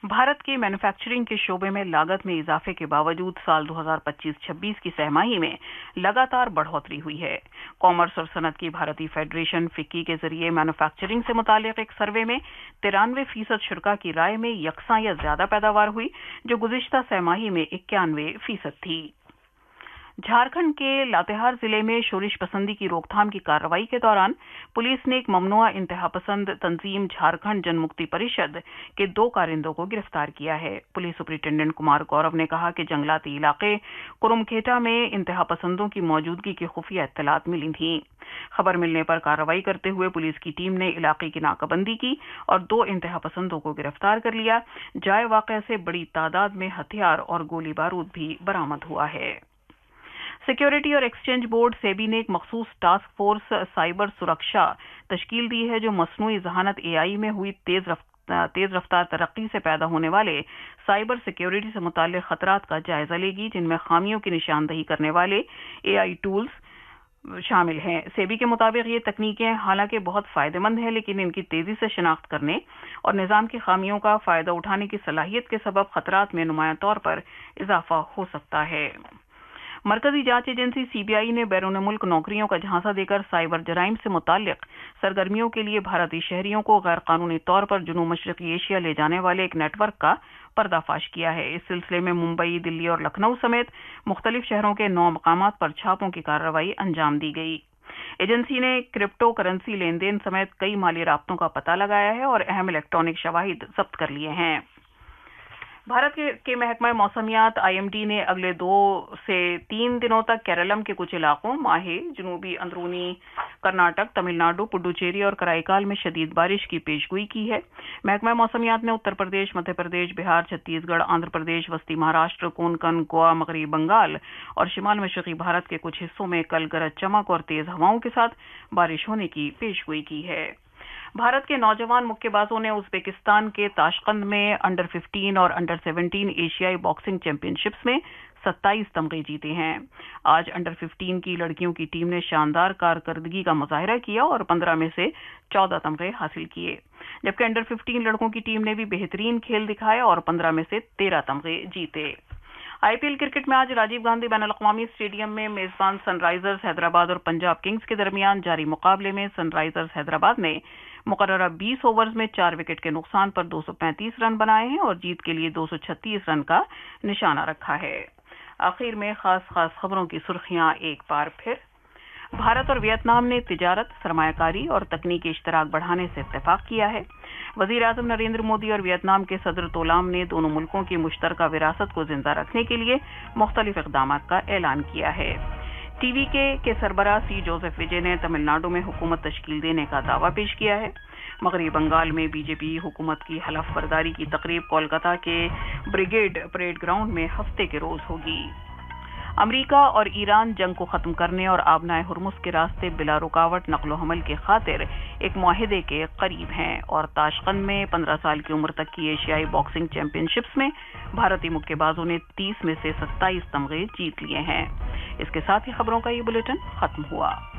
भारत के मैन्युफैक्चरिंग के शोबे में लागत में इजाफे के बावजूद साल 2025-26 की सहमाही में लगातार बढ़ोतरी हुई है। कॉमर्स और सनत की भारतीय फेडरेशन फिक्की के जरिए मैन्युफैक्चरिंग से मुतालिक एक सर्वे में 93% शुरा की राय में यकसां या ज्यादा पैदावार हुई, जो गुज़िश्ता सहमाही में 91% थी। झारखंड के लातेहार जिले में शोरिश पसंदी की रोकथाम की कार्रवाई के दौरान पुलिस ने एक ममनुआ इंतहा पसंद तंजीम झारखंड जनमुक्ति परिषद के 2 कारिंदों को गिरफ्तार किया है। पुलिस सुपरिटेंडेंट कुमार गौरव ने कहा कि जंगलाती इलाके कुरुमखेटा में इंतहा पसंदों की मौजूदगी की खुफिया इत्तलात मिली थी। खबर मिलने पर कार्रवाई करते हुए पुलिस की टीम ने इलाके की नाकाबंदी की और 2 इंतहा पसंदों को गिरफ्तार कर लिया। जाए वाक़े से बड़ी तादाद में हथियार और गोली बारूद भी बरामद हुआ है। सिक्योरिटी और एक्सचेंज बोर्ड सेबी ने एक मखसूस टास्क फोर्स साइबर सुरक्षा तश्कील दी है, जो मसनूई ज़हानत AI में हुई तेज रफ्तार तरक्की से पैदा होने वाले साइबर सिक्योरिटी से मुताल्लिक खतरात का जायजा लेगी, जिनमें खामियों की निशानदही करने वाले AI टूल्स शामिल हैं। सेबी के मुताबिक ये तकनीकें हालांकि बहुत फायदेमंद हैं, लेकिन इनकी तेजी से शिनाख्त करने और निज़ाम की खामियों का फायदा उठाने की सलाहियत के सबब खतरात में नुमायां तौर पर इजाफा हो सकता है। मरकजी जांच एजेंसी CBI ने बैरून मुल्क नौकरियों का झांसा देकर साइबर जराइम से मुताल्लिक सरगर्मियों के लिए भारतीय शहरियों को गैर कानूनी तौर पर जुनूब मशरकी एशिया ले जाने वाले एक नेटवर्क का पर्दाफाश किया है। इस सिलसिले में मुंबई, दिल्ली और लखनऊ समेत मुख्तलिफ शहरों के 9 मकामात पर छापों की कार्रवाई अंजाम दी गई। एजेंसी ने क्रिप्टो करेंसी लेन देन समेत कई माली राब्तों का पता लगाया है और अहम इलेक्ट्रॉनिक शवाहिद जब्त कर लिए हैं। भारत के महकमा मौसमियात IMD ने अगले 2 से 3 दिनों तक केरलम के कुछ इलाकों, माहे, जनूबी अंदरूनी कर्नाटक, तमिलनाडु, पुडुचेरी और कराईकाल में शदीद बारिश की पेशगोई की है। महकमा मौसमियात ने उत्तर प्रदेश, मध्य प्रदेश, बिहार, छत्तीसगढ़, आंध्र प्रदेश, वस्ती महाराष्ट्र, कोंकण, गोवा, मगरबी बंगाल और शिमाल मशरकी भारत के कुछ हिस्सों में कल गरज चमक और तेज हवाओं के साथ बारिश होने की पेशगोई की है। भारत के नौजवान मुक्केबाजों ने उज़्बेकिस्तान के ताशकंद में अंडर 15 और अंडर 17 एशियाई बॉक्सिंग चैंपियनशिप्स में 27 तमगे जीते हैं। आज अंडर 15 की लड़कियों की टीम ने शानदार कारकर्दगी का मुजाहिरा किया और 15 में से 14 तमगे हासिल किए, जबकि अंडर 15 लड़कों की टीम ने भी बेहतरीन खेल दिखाया और 15 में से 13 तमगे जीते। IPL क्रिकेट में आज राजीव गांधी बैनुल-अक़वामी स्टेडियम में मेजबान सनराइजर्स हैदराबाद और पंजाब किंग्स के दरमियान जारी मुकाबले में सनराइजर्स हैदराबाद ने मुकर्ररा 20 ओवर्स में 4 विकेट के नुकसान पर 235 रन बनाए हैं और जीत के लिए 236 रन का निशाना रखा है। आखिर में खास खबरों की सुर्खियां एक बार फिर। भारत और वियतनाम ने तिजारत, सरमायाकारी और तकनीकी इश्तराक बढ़ाने से इत्तेफाक किया है। वज़ीर-ए-आज़म नरेंद्र मोदी और वियतनाम के सदर तोलाम ने दोनों मुल्कों की मुश्तरका विरासत को जिंदा रखने के लिए मुख्तलिफ इक़दामात का ऐलान किया है। TVK के सरबराह C जोसेफ विजय ने तमिलनाडु में हुकूमत तश्कील देने का दावा पेश किया है। मगरबी बंगाल में BJP हुकूमत की हलफ बर्दारी की तकरीब कोलकाता के ब्रिगेड परेड ग्राउंड में हफ्ते के रोज होगी। अमेरिका और ईरान जंग को खत्म करने और आबनाए हुर्मुज़ के रास्ते बिला रुकावट नक्लो हमल की खातिर एक मुआहिदे के करीब हैं और ताशकंद में 15 साल की उम्र तक की एशियाई बॉक्सिंग चैंपियनशिप्स में भारतीय मुक्केबाजों ने 30 में से 27 तमगे जीत लिए हैं। इसके साथ ही खबरों का ये बुलेटिन खत्म हुआ।